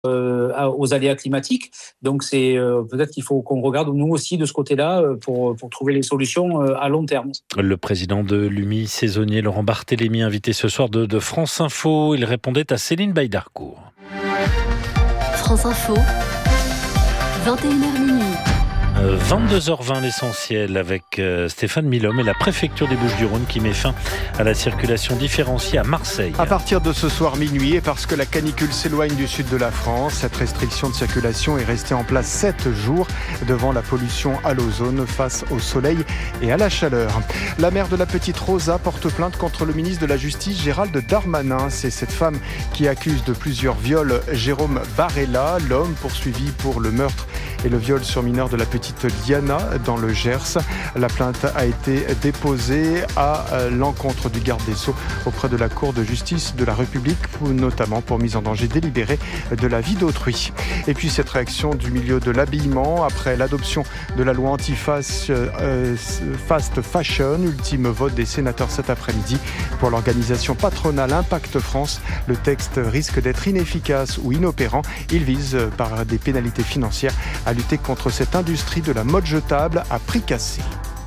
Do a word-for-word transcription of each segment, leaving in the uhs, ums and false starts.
euh, aux aléas climatiques. Donc c'est euh, peut-être qu'il faut qu'on regarde nous aussi de ce côté-là euh, pour, pour trouver les solutions euh, à long terme. Le président de l'U M I saisonnier, Laurent Barthélémy, invité ce soir de, de France Info, il répondait à Céline Baïdarcourt. France Info, vingt et une heures minuit. vingt-deux heures vingt l'essentiel avec euh, Stéphane Milhomme et la préfecture des Bouches-du-Rhône qui met fin à la circulation différenciée à Marseille. À partir de ce soir minuit, et parce que la canicule s'éloigne du sud de la France, cette restriction de circulation est restée en place sept jours devant la pollution à l'ozone face au soleil et à la chaleur. La mère de la petite Rosa porte plainte contre le ministre de la Justice Gérald Darmanin. C'est cette femme qui accuse de plusieurs viols Jérôme Barella, l'homme poursuivi pour le meurtre et le viol sur mineur de la petite Liana dans le Gers. La plainte a été déposée à l'encontre du garde des Sceaux auprès de la Cour de justice de la République, notamment pour mise en danger délibérée de la vie d'autrui. Et puis cette réaction du milieu de l'habillement après l'adoption de la loi anti-fast euh, fast fashion, ultime vote des sénateurs cet après-midi pour l'organisation patronale Impact France. Le texte risque d'être inefficace ou inopérant. Il vise par des pénalités financières à lutter contre cette industrie de la mode jetable à prix cassé.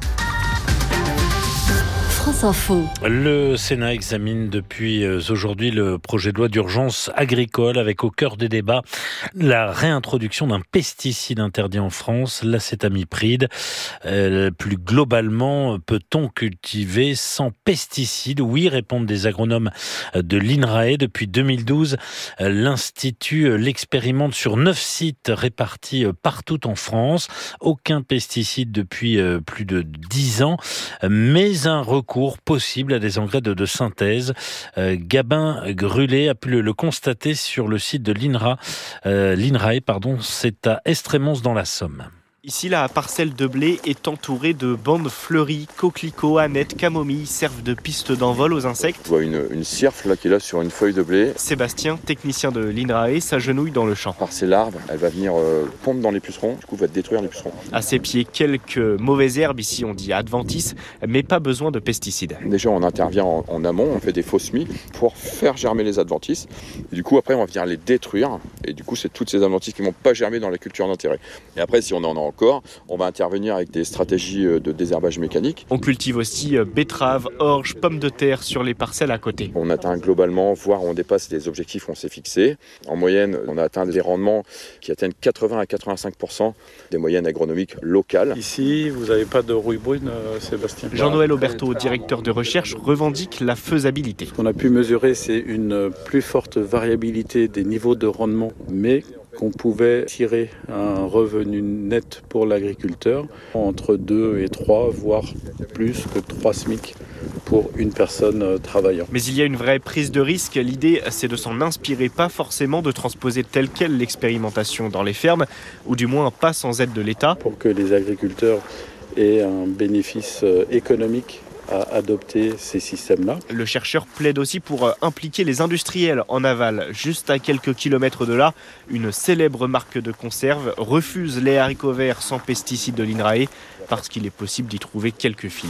France Info. Le Sénat examine depuis aujourd'hui le projet de loi d'urgence agricole avec au cœur des débats la réintroduction d'un pesticide interdit en France, l'acétamipride. Euh, plus globalement, peut-on cultiver sans pesticides ? Oui, répondent des agronomes de l'INRAE. Depuis deux mille douze, l'Institut l'expérimente sur neuf sites répartis partout en France. Aucun pesticide depuis plus de dix ans, mais un recours possible à des engrais de, de synthèse. Euh, Gabin Grulé a pu le, le constater sur le site de l'INRA, euh, l'INRAE, pardon, c'est à Estrémons dans la Somme. Ici, la parcelle de blé est entourée de bandes fleuries, coquelicots, anettes, camomilles servent de piste d'envol aux insectes. On voit une, une cirfe là, qui est là sur une feuille de blé. Sébastien, technicien de l'INRAE, s'agenouille dans le champ. Par ses larves, elle va venir euh, pondre dans les pucerons, du coup va détruire les pucerons. À ses pieds, quelques mauvaises herbes, ici on dit adventices, mais pas besoin de pesticides. Déjà on intervient en, en amont, on fait des faux semis pour faire germer les adventices. Et du coup après on va venir les détruire. Et du coup c'est toutes ces adventices qui ne vont pas germer dans la culture d'intérêt. Et après si on en a encore, on va intervenir avec des stratégies de désherbage mécanique. On cultive aussi betteraves, orges, pommes de terre sur les parcelles à côté. On atteint globalement, voire on dépasse les objectifs qu'on s'est fixés. En moyenne, on a atteint des rendements qui atteignent quatre-vingts à quatre-vingt-cinq pour cent des moyennes agronomiques locales. Ici, vous n'avez pas de rouille brune, Sébastien ? Jean-Noël Auberteau, directeur de recherche, revendique la faisabilité. Ce qu'on a pu mesurer, c'est une plus forte variabilité des niveaux de rendement, mais qu'on pouvait tirer un revenu net pour l'agriculteur entre deux et trois, voire plus que trois SMIC pour une personne travaillant. Mais il y a une vraie prise de risque. L'idée, c'est de s'en inspirer, pas forcément de transposer telle quelle l'expérimentation dans les fermes, ou du moins pas sans aide de l'État. Pour que les agriculteurs aient un bénéfice économique à adopter ces systèmes-là. Le chercheur plaide aussi pour impliquer les industriels en aval. Juste à quelques kilomètres de là, une célèbre marque de conserve refuse les haricots verts sans pesticides de l'INRAE parce qu'il est possible d'y trouver quelques fils.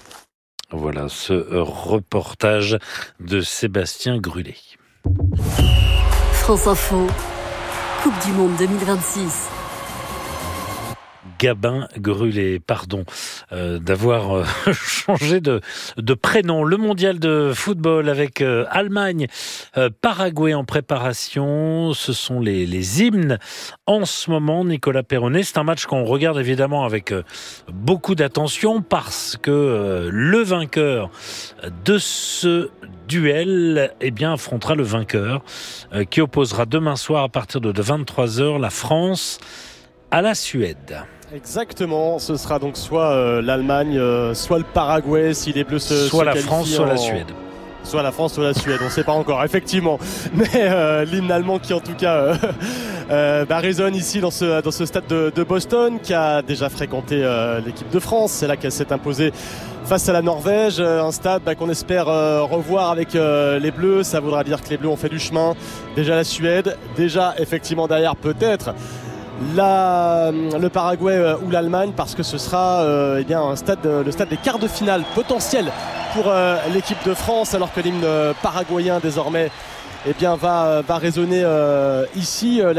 Voilà ce reportage de Sébastien Grulé. France Info, Coupe du Monde deux mille vingt-six. Gabin Grulé, pardon euh, d'avoir euh, changé de, de prénom. Le mondial de football avec euh, Allemagne, euh, Paraguay en préparation. Ce sont les, les hymnes en ce moment, Nicolas Perronnet. C'est un match qu'on regarde évidemment avec euh, beaucoup d'attention parce que euh, le vainqueur de ce duel eh bien, affrontera le vainqueur euh, qui opposera demain soir à partir de, de vingt-trois heures la France à la Suède. Exactement, ce sera donc soit euh, l'Allemagne, euh, soit le Paraguay si les Bleus se soit se la France, soit en... la Suède. Soit la France, soit la Suède, on ne sait pas encore, effectivement. Mais euh, l'hymne allemand qui en tout cas euh, euh, bah, résonne ici dans ce, dans ce stade de, de Boston, qui a déjà fréquenté euh, l'équipe de France. C'est là qu'elle s'est imposée face à la Norvège, un stade bah, qu'on espère euh, revoir avec euh, les Bleus. Ça voudra dire que les Bleus ont fait du chemin. Déjà la Suède, déjà effectivement derrière peut-être La, le Paraguay euh, ou l'Allemagne, parce que ce sera euh, eh bien, un stade, euh, le stade des quarts de finale potentiel pour euh, l'équipe de France, alors que l'hymne paraguayen désormais eh bien, va, va résonner euh, ici.